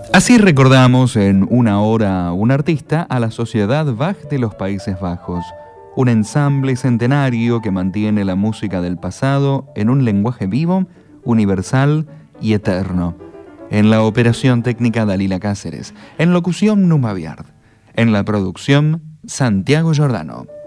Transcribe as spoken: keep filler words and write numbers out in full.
Así recordamos en una hora un artista a la Sociedad Bach de los Países Bajos, un ensamble centenario que mantiene la música del pasado en un lenguaje vivo, universal y eterno. En la operación técnica Dalila Cáceres, en locución Numa Biard, en la producción Santiago Giordano.